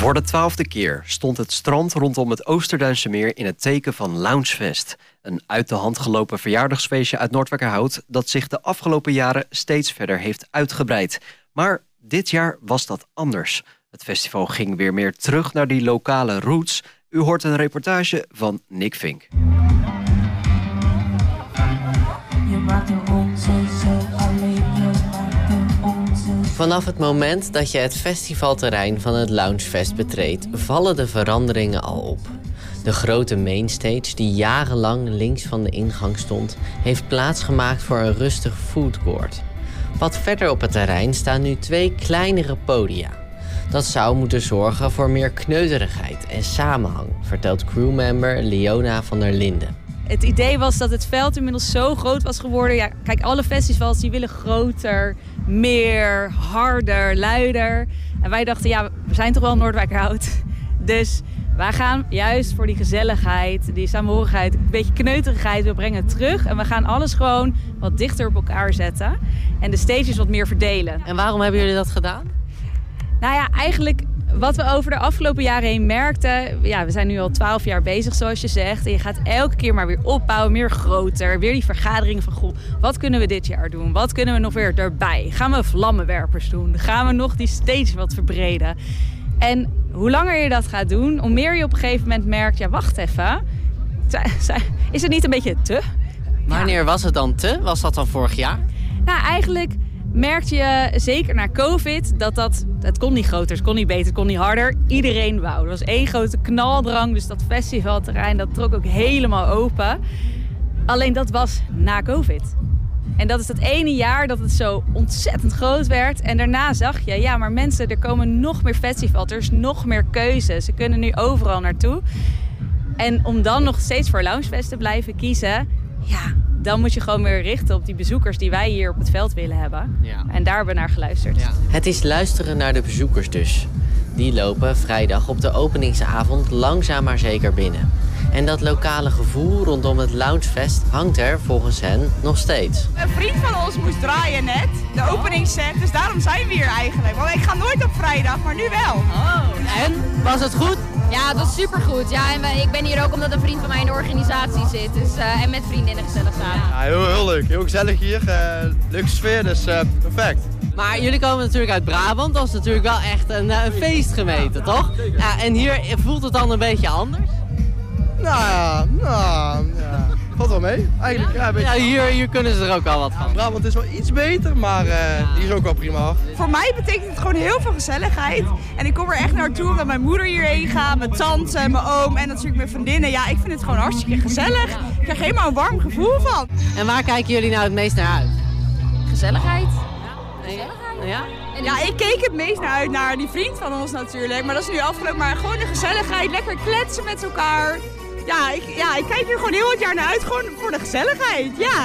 Voor de 12e keer stond het strand rondom het Oosterduinse meer in het teken van Loungefest. Een uit de hand gelopen verjaardagsfeestje uit Noordwijkerhout dat zich de afgelopen jaren steeds verder heeft uitgebreid. Maar dit jaar was dat anders. Het festival ging weer meer terug naar die lokale roots. U hoort een reportage van Nick Vink. Vanaf het moment dat je het festivalterrein van het Loungefest betreedt, vallen de veranderingen al op. De grote mainstage, die jarenlang links van de ingang stond, heeft plaatsgemaakt voor een rustig foodcourt. Wat verder op het terrein staan nu 2 kleinere podia. Dat zou moeten zorgen voor meer kneuterigheid en samenhang, vertelt crewmember Leona van der Linden. Het idee was dat het veld inmiddels zo groot was geworden. Ja, kijk, alle festivals die willen groter, meer, harder, luider. En wij dachten, ja, we zijn toch wel Noordwijkerhout. Dus wij gaan juist voor die gezelligheid, die samenhorigheid, een beetje kneuterigheid, we brengen het terug. En we gaan alles gewoon wat dichter op elkaar zetten. En de stages wat meer verdelen. En waarom hebben jullie dat gedaan? Nou ja, eigenlijk wat we over de afgelopen jaren heen merkten. Ja, we zijn nu al 12 jaar bezig, zoals je zegt. En je gaat elke keer maar weer opbouwen, meer groter. Weer die vergaderingen van, goh, wat kunnen we dit jaar doen? Wat kunnen we nog weer erbij? Gaan we vlammenwerpers doen? Gaan we nog die stage wat verbreden? En hoe langer je dat gaat doen, hoe meer je op een gegeven moment merkt, ja, wacht even. Is het niet een beetje te? Wanneer was het dan te? Was dat dan vorig jaar? Nou, eigenlijk merkte je zeker na COVID dat het kon niet groter, het kon niet beter, het kon niet harder. Iedereen wou. Er was één grote knaldrang, dus dat festivalterrein dat trok ook helemaal open. Alleen dat was na COVID. En dat is dat ene jaar dat het zo ontzettend groot werd. En daarna zag je, ja, maar mensen, er komen nog meer festivals, er is nog meer keuze. Ze kunnen nu overal naartoe. En om dan nog steeds voor Loungefest te blijven kiezen, ja, dan moet je gewoon weer richten op die bezoekers die wij hier op het veld willen hebben. Ja. En daar hebben we naar geluisterd. Ja. Het is luisteren naar de bezoekers dus. Die lopen vrijdag op de openingsavond langzaam maar zeker binnen. En dat lokale gevoel rondom het Loungefest hangt er volgens hen nog steeds. Een vriend van ons moest draaien net, de openingsset, dus daarom zijn we hier eigenlijk. Want ik ga nooit op vrijdag, maar nu wel. Oh. En? Was het goed? Ja, het was supergoed. Ja, en ik ben hier ook omdat een vriend van mij in de organisatie zit. Dus, en met vriendinnen gezellig samen. Ja, heel leuk. Heel gezellig hier. Leuke sfeer, dus perfect. Maar jullie komen natuurlijk uit Brabant. Dat is natuurlijk wel echt een feestgemeente, toch? Ja, en hier voelt het dan een beetje anders? Nou ja. Valt wel mee. Eigenlijk, ja, hier kunnen ze er ook al wat van. Brabant is wel iets beter, maar die is ook wel prima af. Voor mij betekent het gewoon heel veel gezelligheid. En ik kom er echt naartoe omdat mijn moeder hierheen gaat, mijn tante, mijn oom en natuurlijk mijn vriendinnen. Ja, ik vind het gewoon hartstikke gezellig. Ik krijg helemaal een warm gevoel van. En waar kijken jullie nou het meest naar uit? Gezelligheid. Ja? Ja, ik keek het meest naar uit naar die vriend van ons natuurlijk. Maar dat is nu afgelopen. Maar gewoon de gezelligheid, lekker kletsen met elkaar. Ja, ik kijk hier gewoon heel het jaar naar uit, gewoon voor de gezelligheid, ja.